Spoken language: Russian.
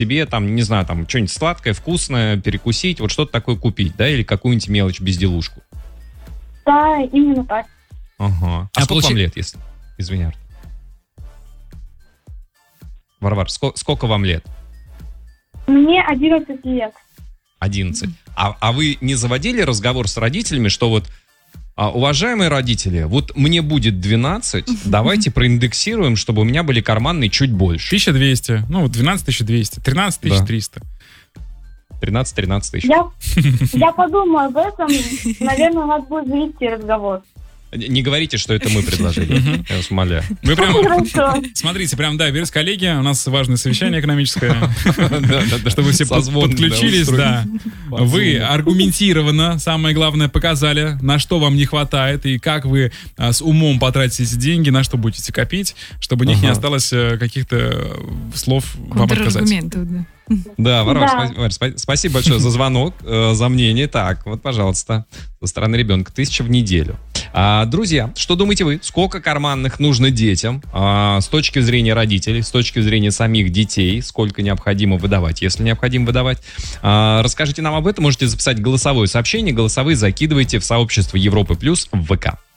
тебе там, не знаю, там что-нибудь сладкое, вкусное, перекусить, вот что-то такое купить, да, или какую-нибудь мелочь, безделушку. Да, именно так. Ага. А сколько вам лет, если... Извини, Артур. Варвар, сколько вам лет? Мне 11 лет. 11. А вы не заводили разговор с родителями, что вот, уважаемые родители, вот мне будет 12, давайте проиндексируем, чтобы у меня были карманные чуть больше. 1200, ну, 12 200, 13 300. 13 тысяч. Я подумаю об этом. Наверное, у нас будет завести разговор. Не говорите, что это мы предложили. Я вас умоляю. Вы прям, смотрите, прям, да, берете коллеги, у нас важное совещание экономическое, чтобы все подключились, да. Вы аргументированно, самое главное, показали, на что вам не хватает и как вы с умом потратите эти деньги, на что будете копить, чтобы у них не осталось каких-то слов вам отказать. Да, Варвар, спасибо большое за звонок, за мнение. Так, вот, пожалуйста, со стороны ребенка 1000 в неделю. Друзья, что думаете вы? Сколько карманных нужно детям с точки зрения родителей, с точки зрения самих детей? Сколько необходимо выдавать, если необходимо выдавать? Расскажите нам об этом. Можете записать голосовое сообщение. Голосовые закидывайте в сообщество Европы Плюс в ВК.